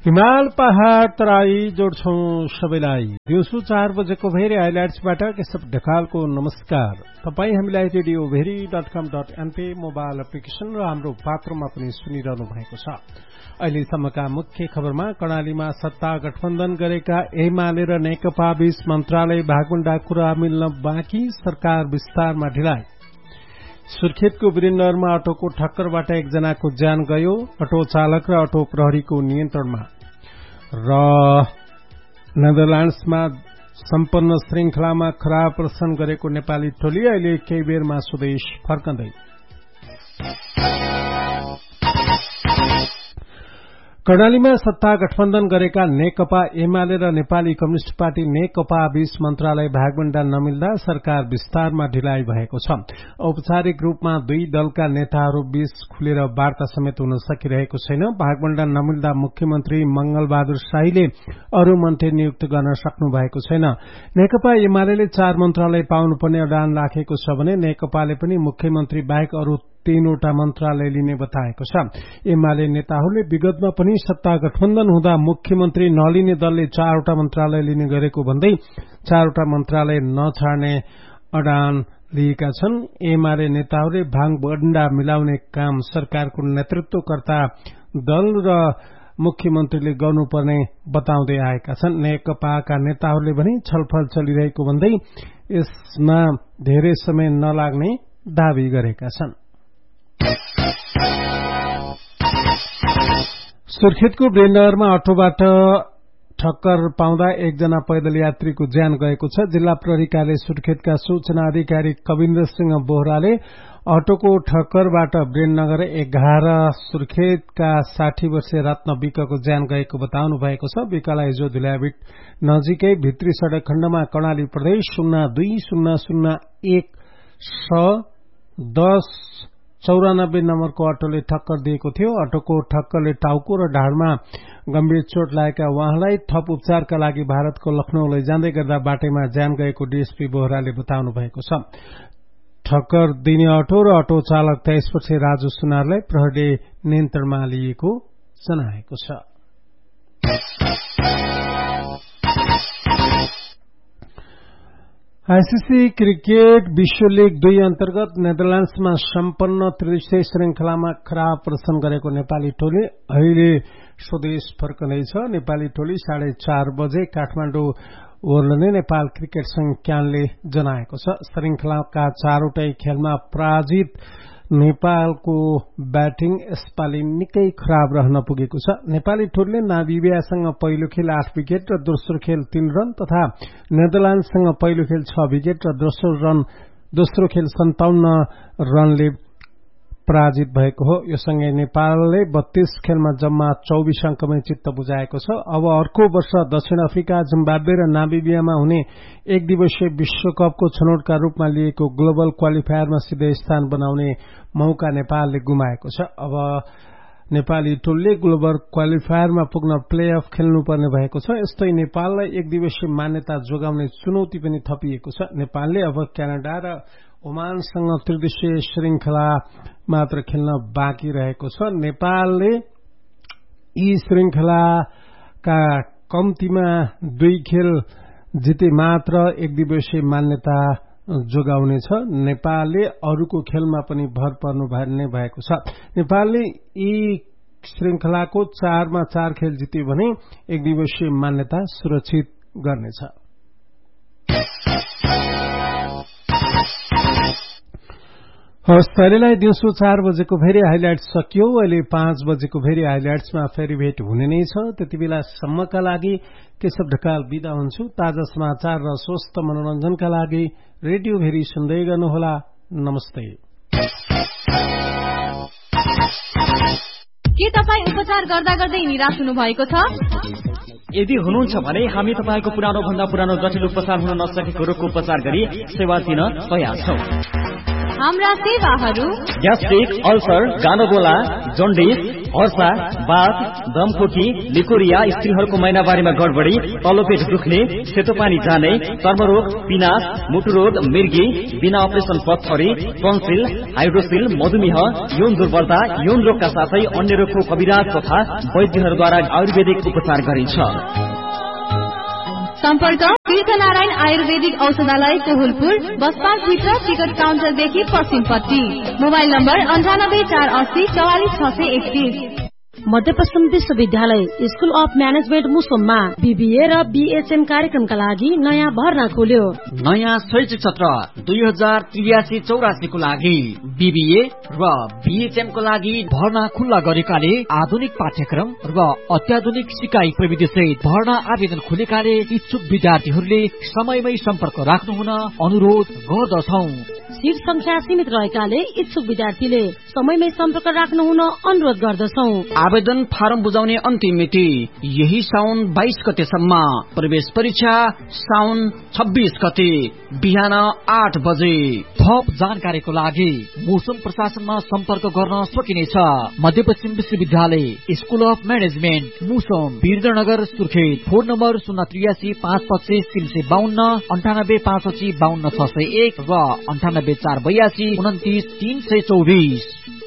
हिमाल पहाड़ तराई जोड्छौं सबैलाई। दिउँसो 4 बजेको भेरी हाइलाइट्सबाट केशव ढकालको नमस्कार। तपाई हामीलाई radioveri.com.np मोबाइल एप्लिकेशन र हाम्रो पात्रमा पनि सुनिरहनु भएको छ। अहिलेसम्मका मुख्य खबरमा कर्णालीमा सत्ता गठबन्धन गरेका एमाले र नेकपा बीच मन्त्रालय भागवण्डा कुरा मिल्न बाँकी, सरकार विस्तारमा ढिलाइ। सुर्खेतको वीरेन्द्रमा अटोको ठक्करबाट एकजनाको ज्यान गयो, अटो चालक र अटो प्रहरीको नियन्त्रणमा। र नेदरल्याण्ड्समा सम्पन्न श्रृंखलामा खराब प्रदर्शन गरेको नेपाली टोली अहिले केही बेरमा स्वदेश फर्कँदै। कर्णालीमा सत्ता गठबन्धन गरेका नेकपा एमाले र नेपाली कम्युनिष्ट पार्टी नेकपा बीच मन्त्रालय भागवण्डा नमिल्दा सरकार विस्तारमा ढिलाइ भएको छ। औपचारिक रूपमा दुई दलका नेताहरू बीच खुलेर वार्ता समेत हुन सकिरहेको छैन। भागवण्डा नमिल्दा मुख्यमन्त्री मंगलबहादुर शाहीले अरू मन्त्री नियुक्त गर्न सक्नु भएको छैन। नेकपा एमाले 4 मन्त्रालय पाउनुपर्ने अडान राखेको छ भने नेकपाले पनि मुख्यमन्त्री बाहेक अरू 3वटा मन्त्रालय लिने बताएको छ। एमाले नेताहरूले विगतमा पनि सत्ता गठबन्धन हुँदा मुख्यमन्त्री नलिने दलले 4वटा मन्त्रालय लिने गरेको भन्दै 4वटा मन्त्रालय नछाड्ने अडान लिएका छन्। एमाले नेताहरूले भागवण्डा मिलाउने काम सरकारको नेतृत्वकर्ता दल र मुख्यमन्त्रीले गर्नुपर्ने बताउँदै आएका छन्। नेकपाका नेताहरूले पनि छलफल चलिरहेको भन्दै यसमा धेरै समय नलाग्ने दावी गरेका छन्। सुर्खेतको वीरेन्द्रमा अटोबाट ठक्कर पाउँदा एकजना पैदल यात्रीको ज्यान गएको छ। जिल्ला प्रहरी कार्यालय सुर्खेतका सूचना अधिकारी कविन्द्र सिंह बोहराले अटोको ठक्करबाट वीरेन्द्रनगर 11 सुर्खेतका 60 वर्षीय रत्न विकको ज्यान गएको बताउनु भएको छ। विकलाई हिजो धुलियाबिट नजिकै भित्री सड़क खण्डमा कर्णाली प्रदेश 02001/1094 नम्बरको अटोले ठक्कर दिएको थियो। अटोको ठक्करले टाउको र ढाडमा गम्भीर चोट लागेका उहाँलाई थप उपचारका लागि भारतको लखनऊ लैजाँदै गर्दा बाटैमा ज्यान गएको डीएसपी बोहराले बताउनु भएको छ। ठक्कर दिने अटो र अटो चालक 23 वर्षीय राजु सुनारलाई प्रहरीले नियन्त्रणमा लिएको जनाएको छ। आईसीसी क्रिकेट विश्व लीग 2 अन्तर्गत नेदरल्याण्ड्समा सम्पन्न त्रिदिवसीय श्रृंखलामा खराब प्रदर्शन गरेको नेपाली टोली अहिले स्वदेश फर्कँदैछ। नेपाली टोली 4:30 बजे काठमाडौँ ओर्लने नेपाल क्रिकेट संघ क्यानले जनाएको छ। श्रृंखलाका 4वटै खेलमा पराजित नेपालको ब्याटिङ यसपालि निकै खराब रहन पुगेको छ। नेपाली टोलीले नामिबियासँग पहिलो खेल 8 विकेट र दोस्रो खेल 3 रन तथा नेदरल्याण्डसँग पहिलो खेल 6 विकेट र दोस्रो खेल 57 रनले पराजित भएको हो। यो सँगै नेपालले 32 खेलमा जम्मा 24 अंकमै चित्त बुझाएको छ। अब अर्को वर्ष दक्षिण अफ्रिका, जिम्बाब्वे र नामिबियामा हुने एक दिवसीय विश्वकपको छनौटका रूपमा लिएको ग्लोबल क्वालिफायरमा सिधै स्थान बनाउने मौका नेपालले गुमाएको छ। अब नेपाली टोलीले ग्लोबल क्वालिफायरमा पुग्न प्लेअफ खेल्नुपर्ने भएको छ। यस्तै नेपाललाई एक दिवसीय मान्यता जोगाउने चुनौती पनि थपिएको छ। नेपालले अब क्यानाडा र ओमानसँग त्रिदिवसीय श्रृंखला मात्र खेल्न बाँकी रहेको छ। नेपालले यी श्रृंखलाका कम्तीमा 2 खेल जिते मात्र एक दिवसीय मान्यता जोगाउनेछ। नेपालले अरूको खेलमा पनि भर पर्नु भन्ने भएको छ। नेपालले यी श्रृंखलाको 4मा 4 खेल जित्यो भने एक दिवसीय मान्यता सुरक्षित गर्नेछ। हस्तैलेलाई दिउँसो 4 बजेको भेरी हाइलाइट्स सकियो। अहिले 5 बजेको भेरी हाइलाइट्समा फेरि भेट हुने नै छ। त्यति बेलासम्मका लागि केशव ढकाल बिदा हुन्छु। ताजा समाचार र स्वस्थ मनोरञ्जनका लागि रेडियो भेरी सुन्दै गर्नुहोला। नमस्ते। के तपाई उपचार गर्दा गर्दै निराश हुनु भएको छ? यदि हुनुहुन्छ भने हामी तपाईको पुरानो भन्दा पुरानो जटिल उपचार हुन नसकेको रोगको उपचार गरी सेवा दिन तयार छौं। हाम्रा सेवाहरू ग्यास्ट्रिक, अल्सर, गानोगोला, जन्डिस, हर्षा, बाथ, दमखोकी, लिकोरिया, स्त्रीहरूको महिनावारीमा गडबडी, तल्लोपेट दुख्ने, सेतो पानी जाने, चर्मरोग, पिनास, मुटुरोग, मृगी, बिना अपरेसन पत्थरी, टन्सिल, हाइड्रोसिल, मधुमेह, यौन दुर्बलता, यौन रोगका साथै अन्य रोगको कविराज तथा वैद्यहरूद्वारा आयुर्वेदिक उपचार गरिन्छ। सम्पर्क तीर्थनारायण आयुर्वेदिक औषधालय कोहुलपुर, बस पार्क भित्र टिकट काउन्टरदेखि पश्चिमपट्टि। Mobile number 9848844631। मध्यपश्चिम विश्वविद्यालय स्कुल अफ म्यानेजमेन्ट मुसोममा बीबीए र बीएचएम कार्यक्रमका लागि नयाँ भर्ना खोल्यो। नयाँ शैक्षिक सत्र 2083-84 को लागि बीबीए र बीएचएम को लागि भर्ना खुल्ला गरेकाले आधुनिक पाठ्यक्रम र अत्याधुनिक सिकाइ प्रविधि सहित भर्ना आवेदन खुलेकाले इच्छुक विद्यार्थीहरूले समयमै सम्पर्क राख्नुहुन अनुरोध गर्दछौ। सीट संख्या सीमित रहेकाले इच्छुक विद्यार्थीले समयमै सम्पर्क राख्नुहुन अनुरोध गर्दछौ। आवेदन फारम बुझाउने अन्तिम मिति यही साउन 22 गतेसम्म। प्रवेश परीक्षा साउन 26 गते बिहान 8 बजे। थप जानकारीको लागि मौसम प्रशासनमा सम्पर्क गर्न सकिनेछ। मध्यपश्चिम विश्वविद्यालय school of management मुसोम, Veernagar, Surkhet. Phone number 083-525-352, 98-585-52-601 र 98-482-29-324।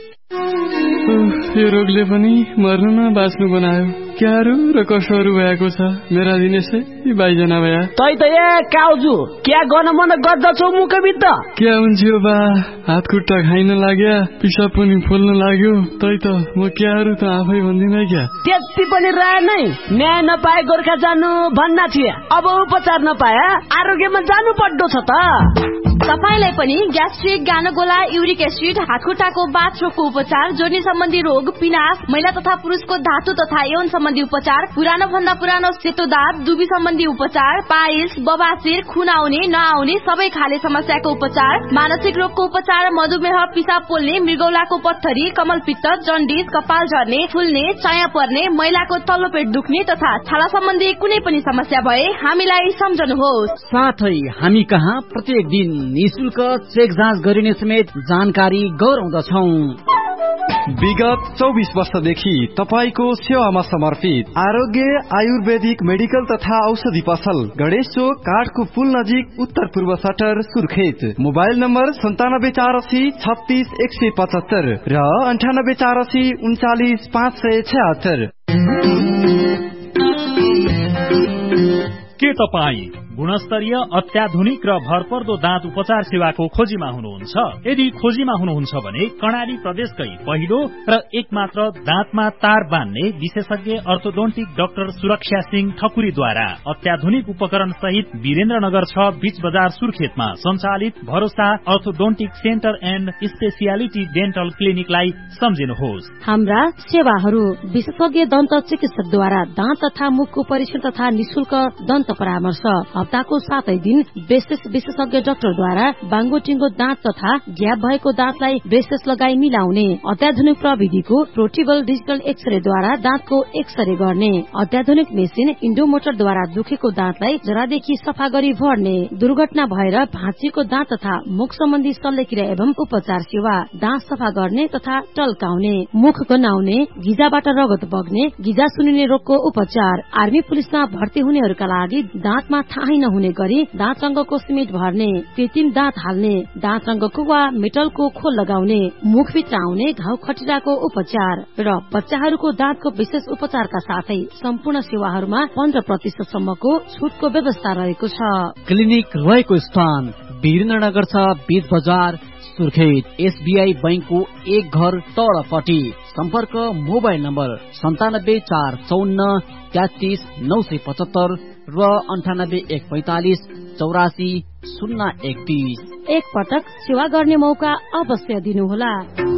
यो रोगले पनि मर्नु न बाँच्नु बनायो। क्यारो र कसोहरू भएको छ मेरा दिनेशै बाइजना भया। तै त ए काउजु क्या गर्न मन गर्दछौ मुखभित्र? क्या हुन्छ बा, हात खुट्टा खाइन लाग्या, पिसाब पनि फुल्न लाग्यो। तै त म क्याहरू त आफै भन्दिन क्या। त्यति पनि राय नै न्याय नपाए गोर्खा जानु भन्ना थिए। अब उपचार नपाए आरोग्यमा जानु पर्दो छ त। तपाईलाई पनि ग्यास्ट्रिक, गानोगोला, युरिक एसिड, हातखुट्टाको बाथरोगको उपचार, जोर्नी सम्बन्धी रोग, पिनास, महिला तथा पुरुषको धातु तथा यौन सम्बन्धी उपचार, पुरानो भन्दा पुरानो सेतो दाँत, दुबी सम्बन्धी उपचार, पाइल्स, बबासिर, खुन आउने नआउने सबै खाले समस्याको उपचार, मानसिक रोगको उपचार, मधुमेह, पिसाब पोल्ने, मृगौलाको पत्थरी, कमलपित्त, जन्डिस, कपाल झर्ने, फुल्ने, चाया पर्ने, महिलाको तल्लो पेट दुख्ने तथा छाला सम्बन्धी कुनै पनि समस्या भए हामीलाई सम्झनुहोस्। साथै हामी कहाँ प्रत्येक दिन निशुल्क चेक जाँच गरिने समेत जानकारी गराउँदछौ। विगत 24 वर्षदेखि तपाईको सेवामा समर्पित आरोग्य आयुर्वेदिक मेडिकल तथा औषधि पसल, गणेश चोक, काठको पुल नजिक, उत्तर पूर्व सटर, सुर्खेत। मोबाइल नम्बर 9748361575 र 9848394576। के तपाईँ गुणस्तरीय, अत्याधुनिक र भरपर्दो दाँत उपचार सेवाको खोजीमा हुनुहुन्छ? यदि खोजीमा हुनुहुन्छ भने कर्णाली प्रदेशकै पहिलो र एकमात्र दाँतमा तार बान्ने विशेषज्ञ अर्थोडोन्टिक डाक्टर सुरक्षा सिंह ठकुरीद्वारा अत्याधुनिक उपकरण सहित वीरेन्द्रनगर 6 बीच बजार सुर्खेतमा सञ्चालित भरोसा orthodontic centre and speciality dental क्लिनिकलाई सम्झिनुहोस्। हाम्रा सेवाहरू विशेषज्ञ दन्त चिकित्सकद्वारा दाँत तथा मुखको परीक्षण तथा निशुल्क दन्त परामर्श, हप्ताको 7 दिन विशेषज्ञ डाक्टरद्वारा बाङ्गो टिङ्गो दाँत तथा ग्याप भएको दाँतलाई ब्रेसेस लगाई मिलाउने, अत्याधुनिक प्रविधिको पोर्टेबल डिजिटल एक्सरेद्वारा दाँतको एक्सरे गर्ने, अत्याधुनिक मेसिन इन्डोमोटरद्वारा दुखेको दाँतलाई जरादेखि सफा गरी भर्ने, दुर्घटना भएर भाँचिएको दाँत तथा मुख सम्बन्धी शल्यक्रिया एवं उपचार सेवा, दाँत सफा गर्ने तथा टल्काउने, मुख गन्हाउने, गिजाबाट रगत बग्ने, गिजा सुनिने रोगको उपचार, आर्मी पुलिसमा भर्ती हुनेहरूका लागि दाँतमा थाहै नहुने गरी दाँत रंगको सिमेन्ट भर्ने, कृत्रिम दाँत हाल्ने, दाँत रंगको वा मेटलको खोल लगाउने, मुखभित्र आउने घाउ खटिराको उपचार र बच्चाहरूको दाँतको विशेष उपचारका साथै सम्पूर्ण सेवाहरूमा 15% सम्मको छुटको व्यवस्था रहेको छ। क्लिनिक रहेको स्थान वीरेन्द्रनगर 6 बीच बजार सुर्खेत, एसबीआई बैंकको एक घर तळपट्टि। सम्पर्क मोबाइल नम्बर 9745533975 र 9814584031। एक पटक सेवा गर्ने मौका अवश्य दिनुहोला।